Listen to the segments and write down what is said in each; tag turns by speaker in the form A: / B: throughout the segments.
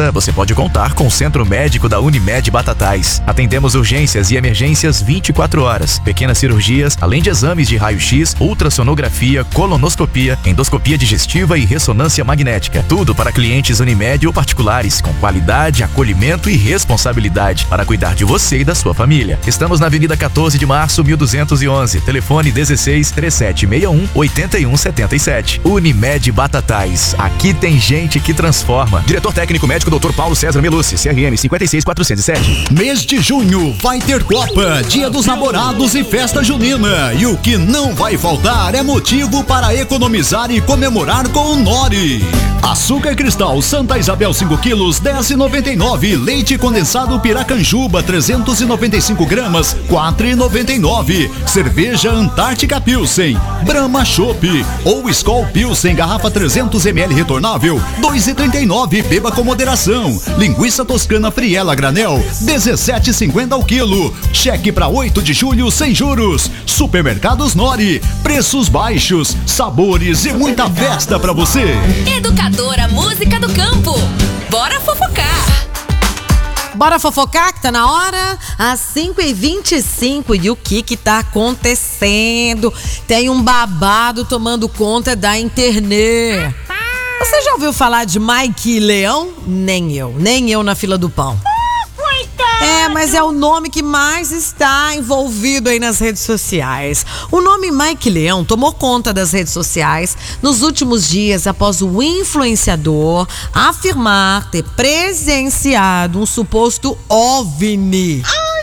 A: Agora você pode contar com o Centro Médico da Unimed Batatais. Atendemos urgências e emergências 24 horas, pequenas cirurgias, além de exames de raio-x, ultrassonografia, colonoscopia, endoscopia digestiva e ressonância magnética. Tudo para clientes Unimed ou particulares, com qualidade, acolhimento e responsabilidade para cuidar de você e da sua família. Estamos na Avenida 14 de Março, 1211. Telefone 16 3761 8177. Unimed Batatais. Aqui tem gente que transforma. Diretor técnico médico Dr. Paulo César Melucci, CRM 56407.
B: Mês de junho vai ter Copa, Dia dos Namorados e festa junina. E o que não vai faltar é motivo para economizar e comemorar com o Nori. Açúcar cristal Santa Isabel 5 quilos, 10,99. Leite condensado Piracanjuba 395 gramas, 4,99. Cerveja Antártica Pilsen, Brahma Chopp ou Skol Pilsen garrafa 300 ml retornável, 2,39. Beba com moderação. Linguiça toscana Friela granel, 17,50 ao quilo. Cheque para 8 de julho sem juros. Supermercados Nori, preços baixos, sabores e muita festa para você.
C: Educadora Música do Campo. Bora fofocar.
D: Bora fofocar que tá na hora? Às 5h25. E o que tá acontecendo? Tem um babado tomando conta da internet. Você já ouviu falar de Mike Leão? Nem eu na fila do pão. Mas é o nome que mais está envolvido aí nas redes sociais. O nome Mike Leão tomou conta das redes sociais nos últimos dias após o influenciador afirmar ter presenciado um suposto OVNI.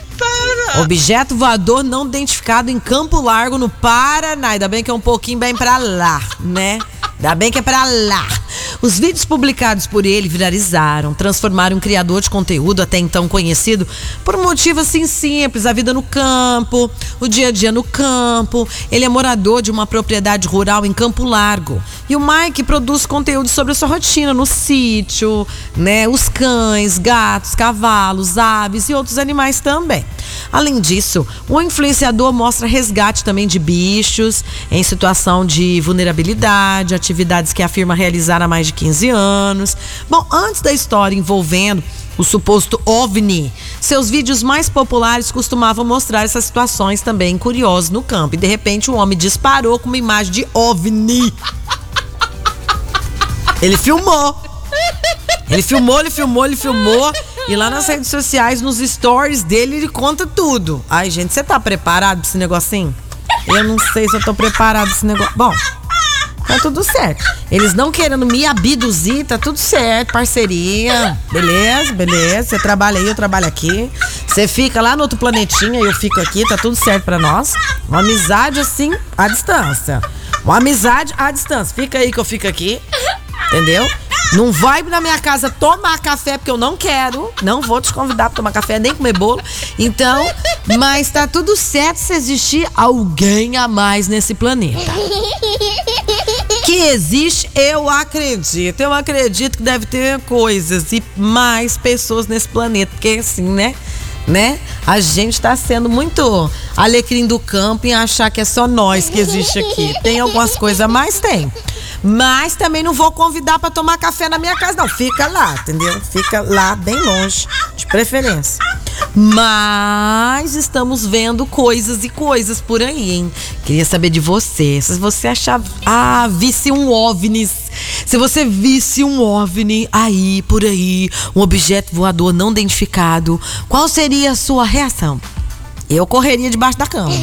D: Objeto voador não identificado em Campo Largo, no Paraná. Ainda bem que é um pouquinho bem pra lá, né? Ainda bem que é pra lá. Os vídeos publicados por ele viralizaram, transformaram um criador de conteúdo até então conhecido por um motivo assim simples: a vida no campo, o dia a dia no campo. Ele é morador de uma propriedade rural em Campo Largo. E o Mike produz conteúdo sobre a sua rotina no sítio, né? Os cães, gatos, cavalos, aves e outros animais também. Além disso, o influenciador mostra resgate também de bichos em situação de vulnerabilidade, atividades que afirma realizar há mais de 15 anos. Bom, antes da história envolvendo o suposto OVNI, seus vídeos mais populares costumavam mostrar essas situações também curiosas no campo. E de repente o homem disparou com uma imagem de OVNI. Ele filmou. E lá nas redes sociais, nos stories dele, ele conta tudo. Ai, gente, você tá preparado pra esse negocinho? Eu não sei se eu tô preparado pra esse negócio. Bom, tá tudo certo. Eles não querendo me abduzir, tá tudo certo, parceria. Beleza. Você trabalha aí, eu trabalho aqui. Você fica lá no outro planetinha e eu fico aqui, tá tudo certo pra nós. Uma amizade assim, à distância. Fica aí que eu fico aqui. Entendeu? Não vai na minha casa tomar café, porque eu não quero. Não vou te convidar pra tomar café, nem comer bolo. Então, mas tá tudo certo se existir alguém a mais nesse planeta. Que existe, eu acredito. Eu acredito que deve ter coisas e mais pessoas nesse planeta. Porque assim, né? A gente tá sendo muito alecrim do campo em achar que é só nós que existe aqui. Tem algumas coisas a mais? Tem. Mas também não vou convidar pra tomar café na minha casa, não. Fica lá, entendeu? Fica lá, bem longe, de preferência. Mas estamos vendo coisas e coisas por aí, hein? Queria saber de você. Se você achava... visse um OVNI. Se você visse um OVNI aí, por aí, um objeto voador não identificado, qual seria a sua reação? Eu correria debaixo da cama.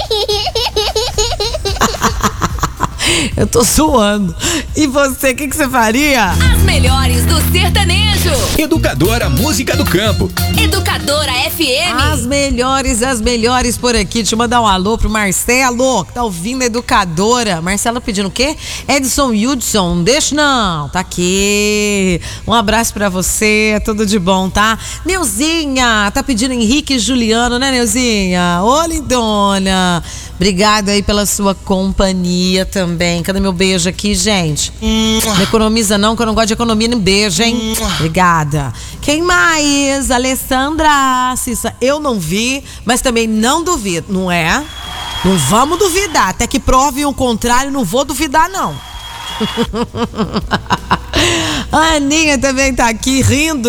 D: Eu tô suando. E você, o que você faria?
C: As melhores do sertanejo.
B: Educadora Música do Campo.
C: Educadora FM.
D: As melhores por aqui. Deixa eu mandar um alô pro Marcelo, que tá ouvindo a Educadora. Marcelo pedindo o quê? Edson Hudson, deixa não. Tá aqui. Um abraço pra você, tudo de bom, tá? Neuzinha, tá pedindo Henrique e Juliano, né, Neuzinha? Ô, lindona. Obrigada aí pela sua companhia também. Cadê meu beijo aqui, gente? Não economiza não, que eu não gosto de economia nem beijo, hein? Obrigada. Quem mais? Alessandra Cissa. Eu não vi, mas também não duvido, não é? Não vamos duvidar. Até que provem o contrário, não vou duvidar, não. A Aninha também tá aqui rindo.